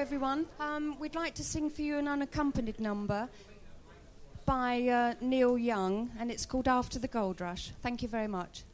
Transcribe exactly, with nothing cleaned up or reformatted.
everyone. Um, we'd like to sing for you an unaccompanied number by uh, Neil Young, and it's called After the Gold Rush. Thank you very much.